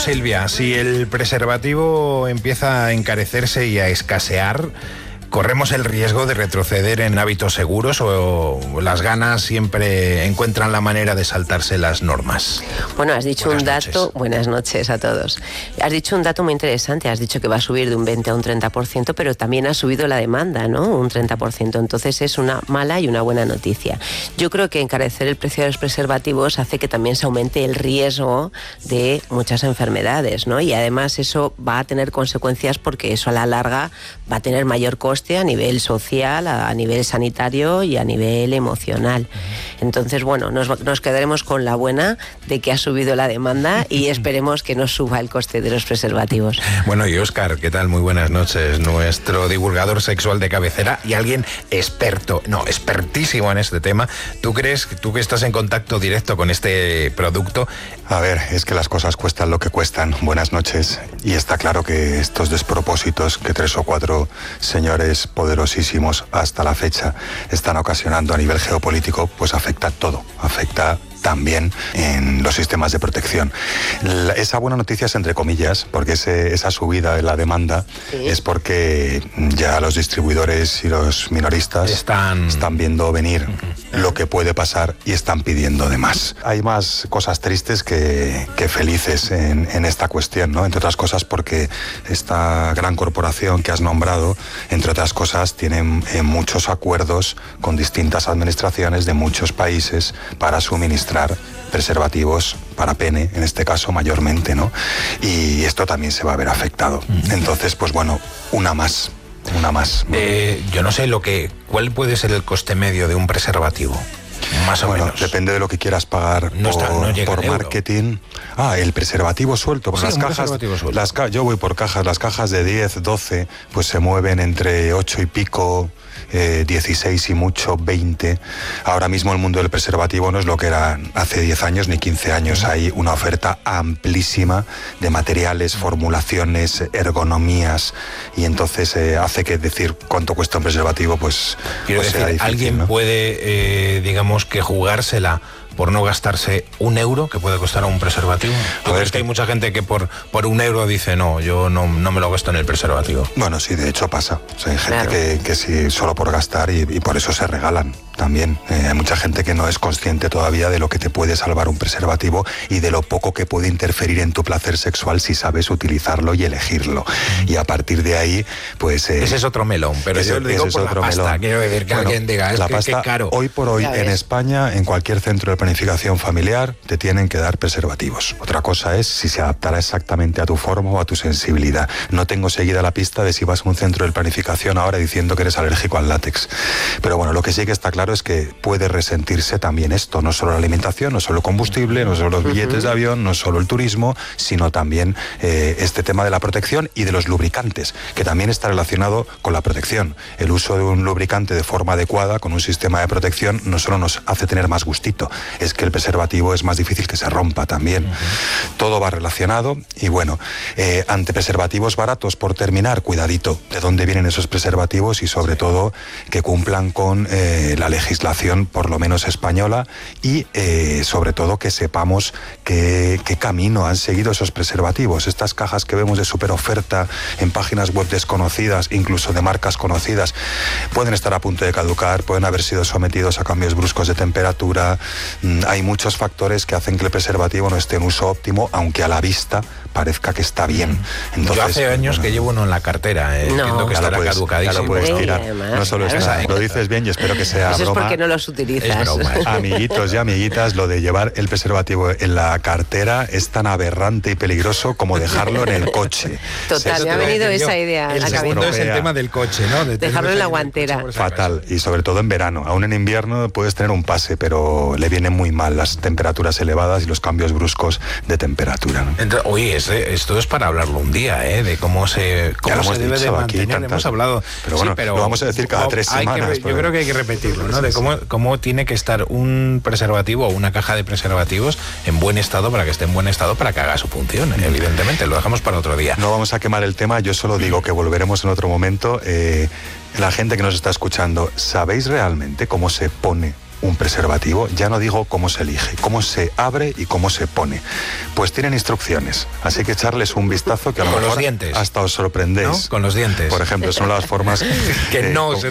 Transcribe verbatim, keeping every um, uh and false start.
Silvia, si el preservativo empieza a encarecerse y a escasear, ¿corremos el riesgo de retroceder en hábitos seguros o las ganas siempre encuentran la manera de saltarse las normas? Bueno, has dicho Buenas un dato... noches. Buenas noches a todos. Has dicho un dato muy interesante. Has dicho que va a subir de un veinte a un treinta por ciento, pero también ha subido la demanda, ¿no? Un treinta por ciento. Entonces es una mala y una buena noticia. Yo creo que encarecer el precio de los preservativos hace que también se aumente el riesgo de muchas enfermedades, ¿no? Y además eso va a tener consecuencias porque eso a la larga va a tener mayor coste a nivel social, a nivel sanitario y a nivel emocional. Entonces, bueno, nos, nos quedaremos con la buena de que ha subido la demanda y esperemos que no suba el coste de los preservativos. Bueno, y Óscar, ¿qué tal? Muy buenas noches. Nuestro divulgador sexual de cabecera y alguien experto, no, expertísimo en este tema. ¿Tú crees, tú que estás en contacto directo con este producto? A ver, es que las cosas cuestan lo que cuestan. Buenas noches. Y está claro que estos despropósitos que tres o cuatro señores poderosísimos hasta la fecha están ocasionando a nivel geopolítico, pues afecta todo, afecta también en los sistemas de protección. La, esa buena noticia es entre comillas, porque ese, esa subida de la demanda sí. es porque ya los distribuidores y los minoristas están, están viendo venir uh-huh. lo que puede pasar y están pidiendo de más. Hay más cosas tristes que, que felices en, en esta cuestión, ¿no? Entre otras cosas porque esta gran corporación que has nombrado, entre otras cosas, tiene eh, muchos acuerdos con distintas administraciones de muchos países para suministrar preservativos para pene, en este caso mayormente, ¿no? Y esto también se va a ver afectado. Entonces, pues bueno, una más, una más. Eh, yo no sé lo que, ¿cuál puede ser el coste medio de un preservativo? Más o bueno, menos. Depende de lo que quieras pagar no por, está, no por marketing. Ah, el preservativo suelto. Por sí, las cajas, las ca yo voy por cajas. Las cajas de diez, doce, pues se mueven entre ocho y pico, eh, dieciséis y mucho, veinte. Ahora mismo el mundo del preservativo no es lo que era hace diez años ni quince años. Hay una oferta amplísima de materiales, formulaciones, ergonomías, y entonces eh, hace que decir cuánto cuesta un preservativo, pues, Quiero pues decir, sea difícil, alguien ¿no? puede, eh, digamos, que jugársela por no gastarse un euro que puede costar un preservativo. ¿Tú crees que hay mucha gente que por, por un euro dice no, yo no, no me lo gasto en el preservativo? Bueno, sí, de hecho pasa. O sea, hay gente claro. que, que sí, solo por gastar y, y por eso se regalan también. Eh, hay mucha gente que no es consciente todavía de lo que te puede salvar un preservativo y de lo poco que puede interferir en tu placer sexual si sabes utilizarlo y elegirlo. Mm. Y a partir de ahí, pues... Eh, ese es otro melón, pero ese, yo lo digo es por otro la pasta. Melón. Quiero decir que bueno, alguien diga, es la que pasta, qué caro. Hoy por hoy en España, en cualquier centro de planificación familiar, te tienen que dar preservativos. Otra cosa es si se adaptará exactamente a tu forma o a tu sensibilidad. No tengo seguida la pista de si vas a un centro de planificación ahora diciendo que eres alérgico al látex. Pero bueno, lo que sí que está claro es que puede resentirse también esto, no solo la alimentación, no solo el combustible, no solo los billetes uh-huh. de avión, no solo el turismo, sino también eh, este tema de la protección y de los lubricantes, que también está relacionado con la protección. El uso de un lubricante de forma adecuada, con un sistema de protección, no solo nos hace tener más gustito, es que el preservativo es más difícil que se rompa también. Uh-huh. Todo va relacionado y bueno, eh, ante preservativos baratos, por terminar, cuidadito de dónde vienen esos preservativos y sobre todo que cumplan con eh, la legislación por lo menos española y eh, sobre todo que sepamos qué, qué camino han seguido esos preservativos. Estas cajas que vemos de super oferta en páginas web desconocidas, incluso de marcas conocidas, pueden estar a punto de caducar, pueden haber sido sometidos a cambios bruscos de temperatura. Mm, hay muchos factores que hacen que el preservativo no esté en uso óptimo, aunque a la vista parezca que está bien. Entonces, yo hace años bueno, que llevo uno en la cartera, eh, no. entiendo que estará puedes, caducadísimo. Ya lo puedes tirar. Sí, además, no solo claro. es, lo dices bien y espero que sea Eso broma. es porque no los utilizas. Es broma, es Amiguitos y amiguitas, lo de llevar el preservativo en la cartera es tan aberrante y peligroso como dejarlo en el coche. Total, me ha venido esa idea a la cabeza. El segundo es el tema del coche, ¿no? De dejarlo en la guantera. Fatal, y sobre todo en verano. Aún en invierno puedes tener un pase, pero le vienen muy mal las temperaturas elevadas y los cambios bruscos de temperatura, ¿no? Entonces, oye, este, esto es para hablarlo un día, ¿eh? De cómo se, cómo se debe de mantener. Tantas, hemos hablado, pero bueno, sí, pero lo vamos a decir cada tres semanas. Que, yo creo que hay que repetirlo, ¿no? De cómo, cómo tiene que estar un preservativo o una caja de preservativos en buen estado para que esté en buen estado para que haga su función. Evidentemente, lo dejamos para otro día. No vamos a quemar el tema, yo solo digo que volveremos en otro momento. Eh, la gente que nos está escuchando, ¿sabéis realmente cómo se pone un preservativo, ya no digo cómo se elige, cómo se abre y cómo se pone. Pues tienen instrucciones, así que echarles un vistazo que a lo Con mejor los dientes, hasta os sorprendéis. ¿no? Con los dientes. Por ejemplo, son las formas que eh, no con, se